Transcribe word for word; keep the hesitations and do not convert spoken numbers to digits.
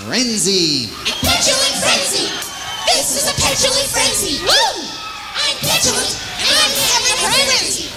frenzy. A petulant frenzy. This is a petulant frenzy. Woo! I'm petulant and I'm having a frenzy.